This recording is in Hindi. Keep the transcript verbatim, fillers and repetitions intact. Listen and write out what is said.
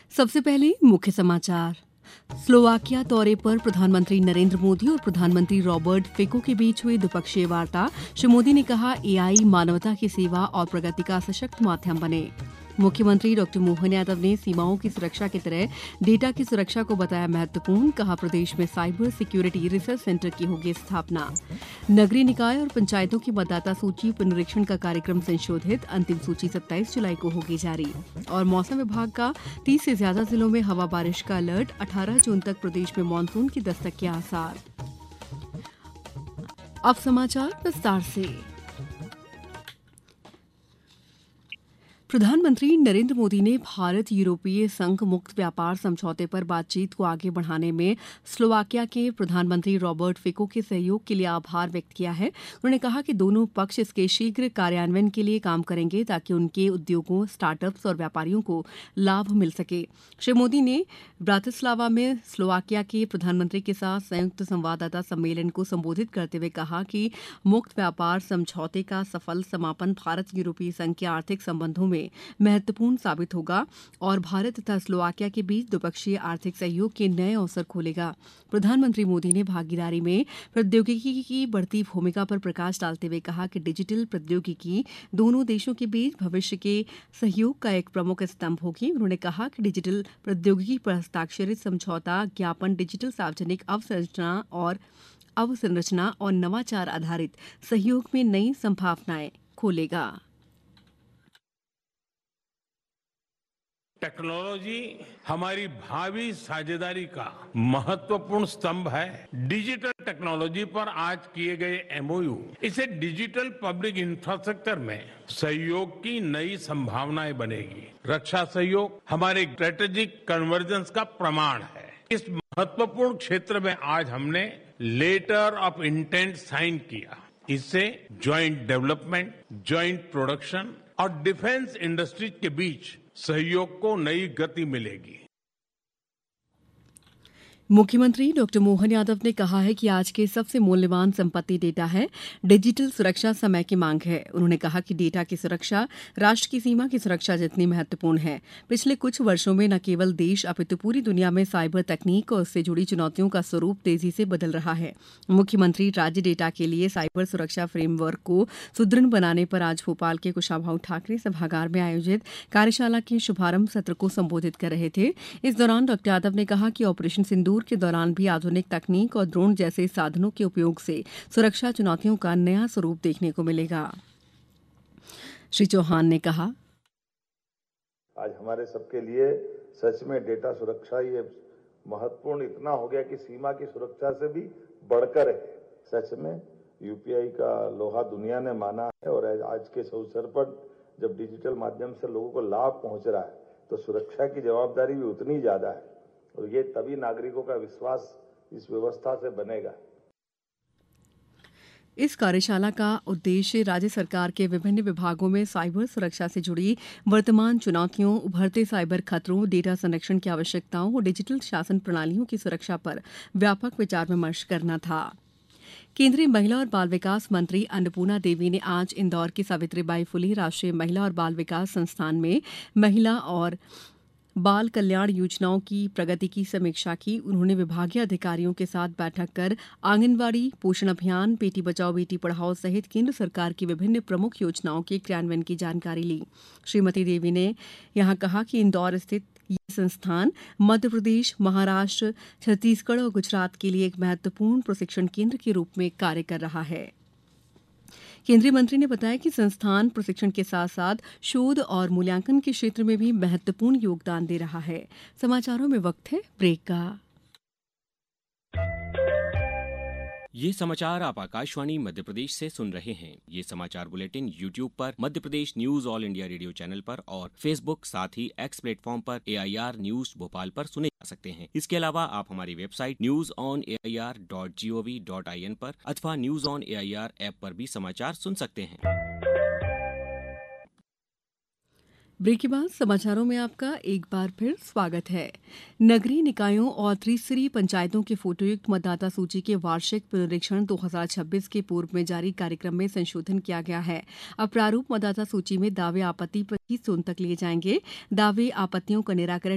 सबसे पहले मुख्य समाचार। स्लोवाकिया दौरे पर प्रधानमंत्री नरेंद्र मोदी और प्रधानमंत्री रॉबर्ट फिको के बीच हुई द्विपक्षीय वार्ता। श्री मोदी ने कहा, एआई मानवता की सेवा और प्रगति का सशक्त माध्यम बने। मुख्यमंत्री डॉक्टर मोहन यादव ने सीमाओं की सुरक्षा की तरह डेटा की सुरक्षा को बताया महत्वपूर्ण। कहा, प्रदेश में साइबर सिक्योरिटी रिसर्च सेंटर की होगी स्थापना। नगरीय निकाय और पंचायतों की मतदाता सूची पुनरीक्षण का कार्यक्रम संशोधित। अंतिम सूची सत्ताईस जुलाई को होगी जारी। और मौसम विभाग का तीस से ज्यादा जिलों में हवा बारिश का अलर्ट। अठारह जून तक प्रदेश में मानसून की दस्तक के आसार। अब समाचार विस्तार से। प्रधानमंत्री नरेंद्र मोदी ने भारत यूरोपीय संघ मुक्त व्यापार समझौते पर बातचीत को आगे बढ़ाने में स्लोवाकिया के प्रधानमंत्री रॉबर्ट फिको के सहयोग के लिए आभार व्यक्त किया है। उन्होंने कहा कि दोनों पक्ष इसके शीघ्र कार्यान्वयन के लिए काम करेंगे ताकि उनके उद्योगों, स्टार्टअप्स और व्यापारियों को लाभ मिल सके। श्री मोदी ने ब्रातिस्लावा में स्लोवाकिया के प्रधानमंत्री के साथ संयुक्त संवाददाता सम्मेलन को संबोधित करते हुए कहा कि मुक्त व्यापार समझौते का सफल समापन भारत यूरोपीय संघ के आर्थिक संबंधों में महत्वपूर्ण साबित होगा और भारत तथा स्लोवाकिया के बीच द्विपक्षीय आर्थिक सहयोग के नए अवसर खोलेगा। प्रधानमंत्री मोदी ने भागीदारी में प्रौद्योगिकी की बढ़ती भूमिका पर प्रकाश डालते हुए कहा कि डिजिटल प्रौद्योगिकी दोनों देशों के बीच भविष्य के सहयोग का एक प्रमुख स्तंभ होगी। उन्होंने कहा कि डिजिटल प्रौद्योगिकी पर हस्ताक्षरित समझौता ज्ञापन डिजिटल सार्वजनिक अवसंरचना और अवसंरचना और नवाचार आधारित सहयोग में नई संभावनाएं खोलेगा। टेक्नोलॉजी हमारी भावी साझेदारी का महत्वपूर्ण स्तंभ है। डिजिटल टेक्नोलॉजी पर आज किए गए एमओयू इसे डिजिटल पब्लिक इंफ्रास्ट्रक्चर में सहयोग की नई संभावनाएं बनेगी। रक्षा सहयोग हमारे स्ट्रेटेजिक कन्वर्जेंस का प्रमाण है। इस महत्वपूर्ण क्षेत्र में आज हमने लेटर ऑफ इंटेंट साइन किया। इससे ज्वाइंट डेवलपमेंट, ज्वाइंट प्रोडक्शन और डिफेंस इंडस्ट्रीज के बीच सहयोग को नई गति मिलेगी। मुख्यमंत्री डॉक्टर मोहन यादव ने कहा है कि आज के सबसे मूल्यवान संपत्ति डेटा है। डिजिटल सुरक्षा समय की मांग है। उन्होंने कहा कि डेटा की सुरक्षा राष्ट्र की सीमा की सुरक्षा जितनी महत्वपूर्ण है। पिछले कुछ वर्षों में न केवल देश अपितु पूरी दुनिया में साइबर तकनीक और उससे जुड़ी चुनौतियों का स्वरूप तेजी से बदल रहा है। मुख्यमंत्री राज्य डेटा के लिए साइबर सुरक्षा फ्रेमवर्क को सुदृढ़ बनाने पर आज भोपाल के कुशाभाऊ ठाकरे सभागार में आयोजित कार्यशाला के शुभारंभ सत्र को संबोधित कर रहे थे। इस दौरान डॉक्टर यादव ने कहा कि ऑपरेशन सिंदूर के दौरान भी आधुनिक तकनीक और ड्रोन जैसे साधनों के उपयोग से सुरक्षा चुनौतियों का नया स्वरूप देखने को मिलेगा। श्री चौहान ने कहा, आज हमारे सबके लिए सच में डेटा सुरक्षा ये महत्वपूर्ण इतना हो गया कि सीमा की सुरक्षा से भी बढ़कर है। सच में यूपीआई का लोहा दुनिया ने माना है और आज के अवसर पर जब डिजिटल माध्यम से लोगों को लाभ पहुंच रहा है तो सुरक्षा की जवाबदारी भी उतनी ज्यादा है और ये तभी नागरिकों का विश्वास इस व्यवस्था से बनेगा। इस कार्यशाला का उद्देश्य राज्य सरकार के विभिन्न विभागों में साइबर सुरक्षा से जुड़ी वर्तमान चुनौतियों, उभरते साइबर खतरों, डेटा संरक्षण की आवश्यकताओं और डिजिटल शासन प्रणालियों की सुरक्षा पर व्यापक विचार विमर्श करना था। केंद्रीय महिला और बाल विकास मंत्री अन्नपूर्णा देवी ने आज इंदौर की सावित्रीबाई फुले राष्ट्रीय महिला और बाल विकास संस्थान में महिला और बाल कल्याण योजनाओं की प्रगति की समीक्षा की। उन्होंने विभागीय अधिकारियों के साथ बैठक कर आंगनवाड़ी, पोषण अभियान, बेटी बचाओ बेटी पढ़ाओ सहित केंद्र सरकार की विभिन्न प्रमुख योजनाओं के क्रियान्वयन की जानकारी ली। श्रीमती देवी ने यहां कहा कि इंदौर स्थित ये संस्थान मध्य प्रदेश, महाराष्ट्र, छत्तीसगढ़ और गुजरात के लिए एक महत्वपूर्ण प्रशिक्षण केंद्र के रूप में कार्य कर रहा है। केंद्रीय मंत्री ने बताया कि संस्थान प्रशिक्षण के साथ साथ शोध और मूल्यांकन के क्षेत्र में भी महत्वपूर्ण योगदान दे रहा है। समाचारों में वक्त है ब्रेक का। ये समाचार आप आकाशवाणी मध्य प्रदेश से सुन रहे हैं। ये समाचार बुलेटिन यूट्यूब पर Madhya Pradesh news all India radio channel पर और फेसबुक साथ ही एक्स प्लेटफॉर्म पर एआईआर न्यूज भोपाल पर सुने जा सकते हैं। इसके अलावा आप हमारी website news on AIR dot gov dot IN पर अथवा न्यूज ऑन एआईआर ऐप पर भी समाचार सुन सकते हैं। ब्रेक के बाद समाचारों में आपका एक बार फिर स्वागत है। नगरीय निकायों और त्रिस्तरीय पंचायतों के फोटोयुक्त मतदाता सूची के वार्षिक पुनरीक्षण दो हज़ार छब्बीस के पूर्व में जारी कार्यक्रम में संशोधन किया गया है। अब प्रारूप मतदाता सूची में दावे आपत्ति पच्चीस जून तक लिए जाएंगे। दावे आपत्तियों का निराकरण